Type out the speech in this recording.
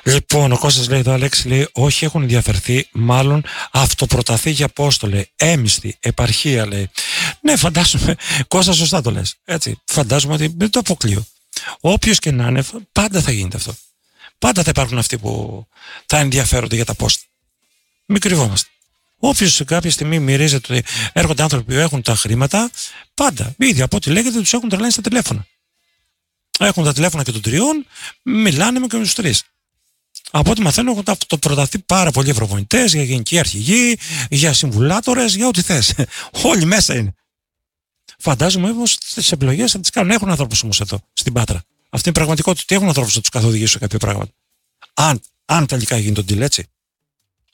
Λοιπόν, ο Κώστας λέει εδώ, Αλέξη, λέει, όχι, έχουν ενδιαφερθεί, μάλλον αυτοπροταθεί για πόστο, λέει, έμισθη, επαρχία, λέει. Ναι, φαντάζομαι, Κώστα, σωστά το λες. Έτσι, φαντάζομαι ότι δεν το αποκλείω. Όποιος και να είναι, πάντα θα γίνεται αυτό. Πάντα θα υπάρχουν αυτοί που θα ενδιαφέρονται για τα πόστα. Μην κρυβόμαστε. Όποιος σε κάποια στιγμή μυρίζεται ότι έρχονται άνθρωποι που έχουν τα χρήματα, πάντα, ήδη από ό,τι λέγεται, τους έχουν τρελάνει στα τηλέφωνα. Έχουν τα τηλέφωνα και των τριών, μιλάνε με και τους τρεις. Από ό,τι μαθαίνω, έχουν αυτοπροταθεί πάρα πολλοί ευρωβουλευτές, για γενικοί αρχηγοί, για συμβουλάτορες, για ό,τι θες. Όλοι μέσα είναι. Φαντάζομαι πως τις επιλογές θα τις κάνουν. Έχουν ανθρώπους όμως εδώ, στην Πάτρα. Αυτή είναι η πραγματικότητα. Έχουν ανθρώπους να τους καθοδηγήσουν κάποια πράγματα. Αν τελικά γίνει το deal, έτσι.